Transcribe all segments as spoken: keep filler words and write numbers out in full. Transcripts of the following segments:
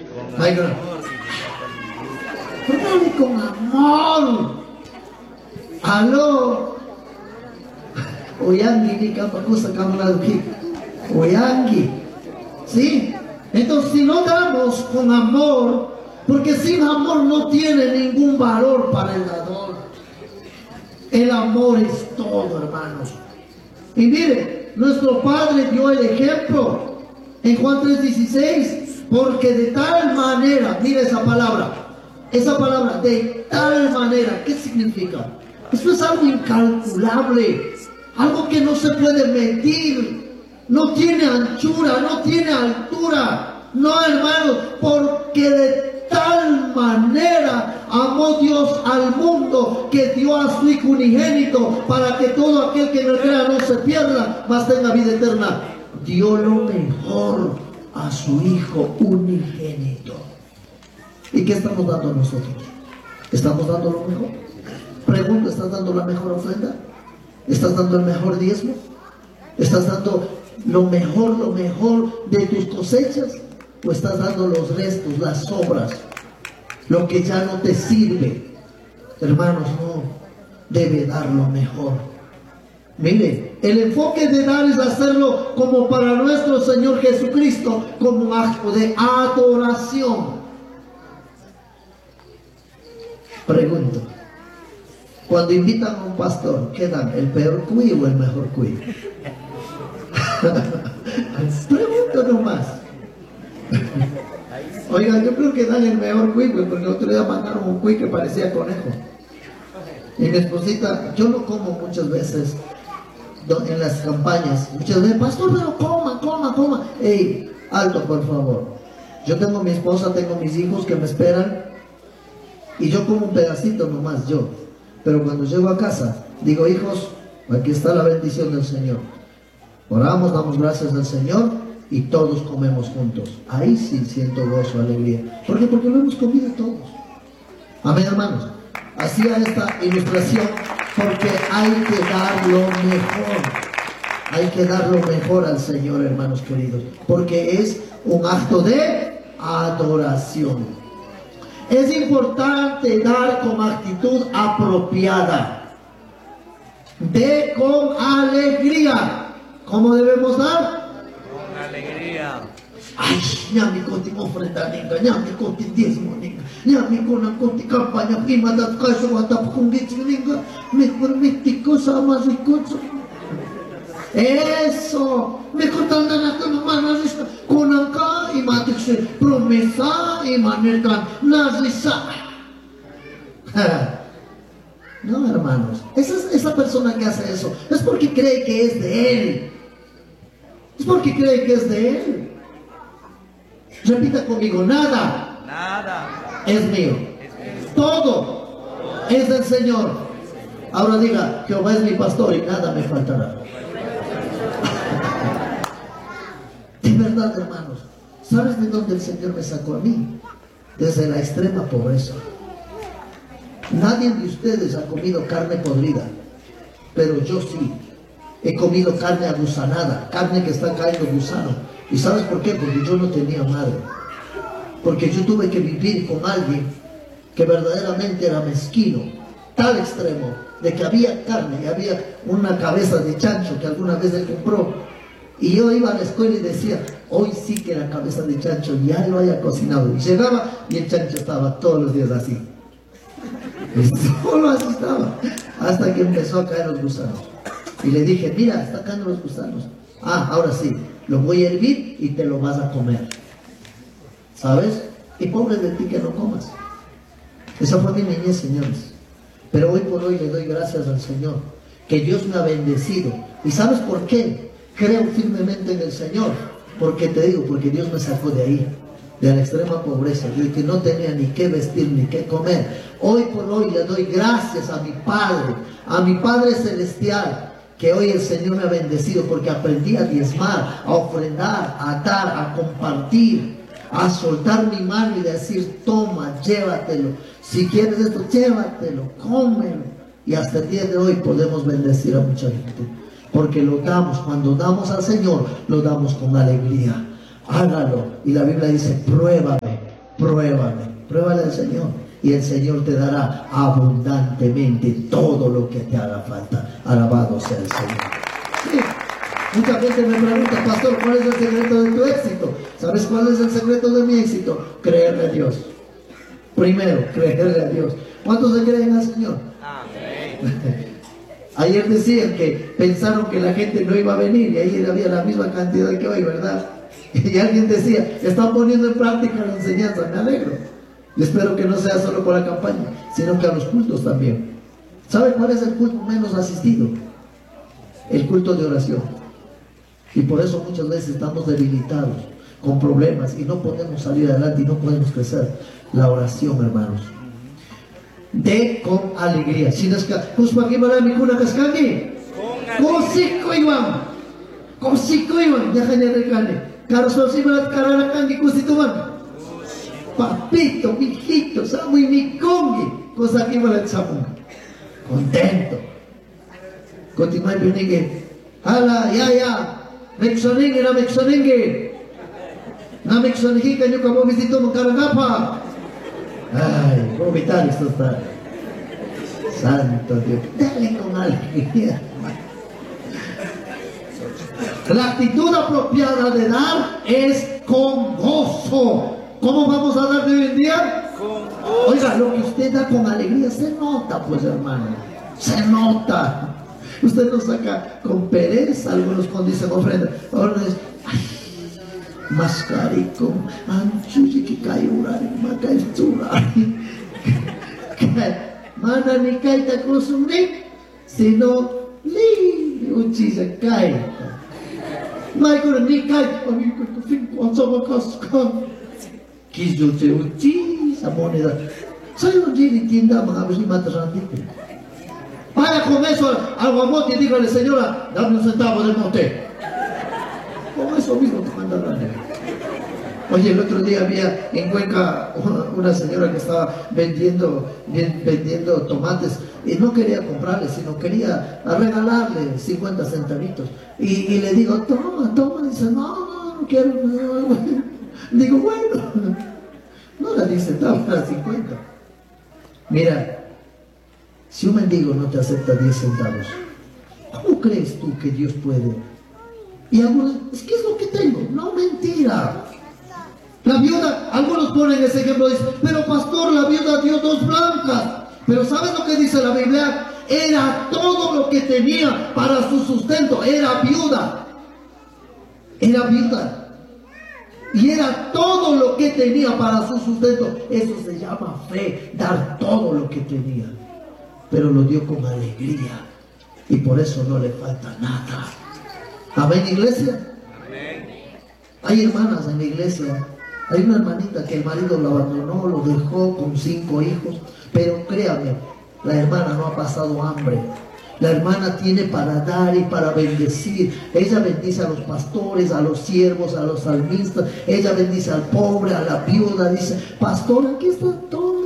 Oigan, dale con amor. Aló. Oyangi ni capa cosa camarada. Oyangi. ¿Sí? Entonces, si no damos con amor, porque sin amor no tiene ningún valor para el dador. El amor es todo, hermanos. Y mire, nuestro Padre dio el ejemplo en Juan tres dieciséis, porque de tal manera, mire esa palabra, esa palabra, de tal manera, ¿qué significa? Eso es algo incalculable, algo que no se puede medir. No tiene anchura, no tiene altura. No, hermanos, porque de tal manera amó Dios al mundo que dio a su Hijo unigénito para que todo aquel que no crea no se pierda, mas tenga vida eterna. Dio lo mejor a su Hijo unigénito. ¿Y qué estamos dando nosotros? ¿Estamos dando lo mejor? Pregunto, ¿estás dando la mejor ofrenda? ¿Estás dando el mejor diezmo? ¿Estás dando lo mejor, lo mejor de tus cosechas? ¿O estás dando los restos, las sobras, lo que ya no te sirve? Hermanos, no, debe dar lo mejor. Mire, el enfoque de dar es hacerlo como para nuestro Señor Jesucristo, como un acto de adoración. Pregunto, cuando invitan a un pastor, ¿qué dan? ¿El peor cuy o el mejor cuy? Pregunto nomás. Oigan, yo creo que dan el mejor cuy, porque el otro día mandaron un cuy que parecía conejo. Y mi esposita, yo no como muchas veces en las campañas. Muchas veces, pastor, pero coma, coma, coma. Ey, alto, por favor. Yo tengo mi esposa, tengo mis hijos que me esperan. Y yo como un pedacito nomás, yo. Pero cuando llego a casa, digo, hijos, aquí está la bendición del Señor. Oramos, damos gracias al Señor y todos comemos juntos. Ahí sí siento gozo, alegría. ¿Por qué? Porque lo hemos comido todos. Amén, hermanos. Hacía esta ilustración porque hay que dar lo mejor. Hay que dar lo mejor al Señor, hermanos queridos. Porque es un acto de adoración. Es importante dar con actitud apropiada. De con alegría. ¿Cómo debemos dar? Con alegría. Ay, ñami conti ofrenda ninga, ñami conti diezmo ninga, ñami con la conti campaña prima dat caso atap con diezmo ninga, me permite cosa más y cosa. Eso, me contan la cama manas con acá y matrix promesa y manetan nazisa. No, hermanos, esa, esa persona que hace eso es porque cree que es de él. Es porque cree que es de él. Repita conmigo, nada, nada es mío. Todo es del Señor. Ahora diga, Jehová es mi pastor y nada me faltará. De verdad, hermanos, ¿sabes de dónde el Señor me sacó a mí? Desde la extrema pobreza. Nadie de ustedes ha comido carne podrida, pero yo sí. He comido carne agusanada, carne que está cayendo gusano. ¿Y sabes por qué? Porque yo no tenía madre. Porque yo tuve que vivir con alguien que verdaderamente era mezquino, tal extremo, de que había carne y había una cabeza de chancho que alguna vez él compró. Y yo iba a la escuela y decía, hoy sí que la cabeza de chancho ya lo haya cocinado. Y llegaba y el chancho estaba todos los días así. Y solo así estaba. Hasta que empezó a caer los gusanos. Y le dije, mira, está cayendo los gusanos. Ah, ahora sí, lo voy a hervir y te lo vas a comer. ¿Sabes? Y pobre de ti que no comas. Esa fue mi niñez, señores. Pero hoy por hoy le doy gracias al Señor, que Dios me ha bendecido. ¿Y sabes por qué? Creo firmemente en el Señor. Porque te digo, porque Dios me sacó de ahí, de la extrema pobreza, de que no tenía ni qué vestir ni qué comer. Hoy por hoy le doy gracias a mi Padre, a mi Padre Celestial, que hoy el Señor me ha bendecido porque aprendí a diezmar, a ofrendar, a dar, a compartir, a soltar mi mano y decir, toma, llévatelo. Si quieres esto, llévatelo, cómelo. Y hasta el día de hoy podemos bendecir a mucha gente. Porque lo damos, cuando damos al Señor, lo damos con alegría. Hágalo. Y la Biblia dice, pruébame pruébame, pruébale al Señor. Y el Señor te dará abundantemente todo lo que te haga falta. Alabado sea el Señor. Sí. Mucha gente me pregunta, pastor, ¿cuál es el secreto de tu éxito? ¿Sabes cuál es el secreto de mi éxito? Creerle a Dios. Primero, creerle a Dios. ¿Cuántos se creen al Señor? Amén. Ayer decían que pensaron que la gente no iba a venir y ayer había la misma cantidad que hoy, ¿verdad? Y alguien decía, están poniendo en práctica la enseñanza. Me alegro. Y espero que no sea solo por la campaña, sino que a los cultos también. ¿Sabe cuál es el culto menos asistido? El culto de oración. Y por eso muchas veces estamos debilitados, con problemas, y no podemos salir adelante y no podemos crecer. La oración, hermanos. De con alegría. Si nos mi cuna cascani, cosico iban, cosico iban, ya generé Carlos Osima carara cangi cusituman. Papito, mijito, samu y mi congi, cosa que iba a samu. Contento. Continúa y viene hala, ya, ya, mexoningue, na mexoningue, na mexoningue, que yo como visito mon carangapa. Ay, cómo vital esto está. Santo Dios, dale con alegría. La actitud apropiada de dar es con gozo. ¿Cómo vamos a dar de hoy en día? Con gozo. Oiga, lo que usted da con alegría se nota, pues, hermano. Se nota. Usted no saca con pereza, algunos cuando dicen ofrenda. Ahora es, ay, mascarico, anchuchi que cae urari, maca esturari. Mana ni kaita kusumni, sino li uchi se cae. Maikura ni kaita, amigo, tu finco, ansama kaskan. Kizuche uchi, sa moneda. Saya un día tienda, mga abis ni matas randite. Vaya con eso al guamote y dígale, señora, dame un centavo del mote. Con eso mismo te manda la negra. Oye, el otro día había en Cuenca una señora que estaba vendiendo, vendiendo tomates y no quería comprarle, sino quería regalarle cincuenta centavitos. Y, y le digo, toma, toma. Dice, no, no, no quiero. No. Digo, bueno, no era diez centavos, era cincuenta. Mira, si un mendigo no te acepta diez centavos, ¿cómo crees tú que Dios puede? Y algunos, es que es lo que tengo. No, mentira. La viuda, algunos ponen ese ejemplo, dicen, pero pastor, la viuda dio dos blancas. Pero ¿sabes lo que dice la Biblia? Era todo lo que tenía para su sustento. Era viuda. Era viuda. Y era todo lo que tenía para su sustento. Eso se llama fe, dar todo lo que tenía. Pero lo dio con alegría. Y por eso no le falta nada. ¿Amén, iglesia? Amén. Hay hermanas en la iglesia. Hay una hermanita que el marido lo abandonó, lo dejó con cinco hijos. Pero créame, la hermana no ha pasado hambre. La hermana tiene para dar y para bendecir. Ella bendice a los pastores, a los siervos, a los salmistas. Ella bendice al pobre, a la viuda. Dice, pastor, aquí está todo.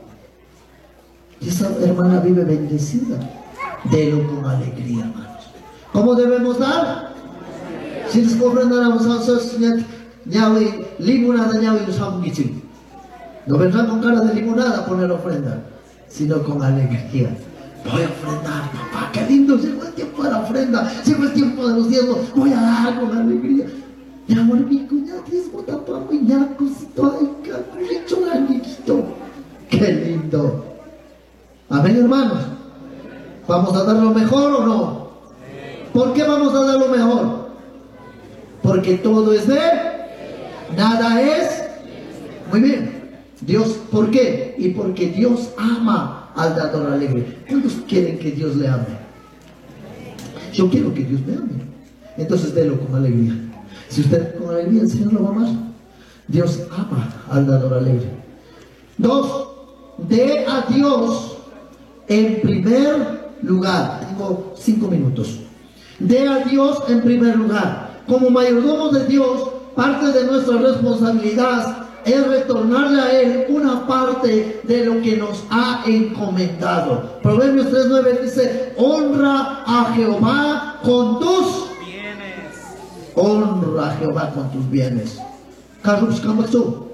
Y esa hermana vive bendecida. Delo con alegría, hermanos. ¿Cómo debemos dar? Si les comprendamos a nosotros, ñawi, limonada, ñawi, los hamgichim. No vendrán con cara de limonada a poner ofrenda, sino con alegría. Voy a ofrendar, papá, qué lindo, llegó el tiempo de la ofrenda, llegó el tiempo de los diezmos, voy a dar con alegría. Mi amor, mi cuñado, diezmo, papá, mi ñaco, si toaica, richo, qué lindo. Amén, hermanos. ¿Vamos a dar lo mejor o no? ¿Por qué vamos a dar lo mejor? Porque todo es de, nada es. Muy bien. Dios, ¿por qué? Y porque Dios ama al dador alegre. ¿Cuántos quieren que Dios le ame? Yo quiero que Dios me ame. Entonces délo con alegría. Si usted con alegría, el Señor lo va a amar. Dios ama al dador alegre. Dos, dé a Dios en primer lugar. Tengo cinco minutos. Dé a Dios en primer lugar. Como mayordomos de Dios, parte de nuestra responsabilidad es retornarle a Él una parte de lo que nos ha encomendado. Proverbios tres nueve dice, honra a Jehová con tus bienes. Honra a Jehová con tus bienes. Carlos Camacho.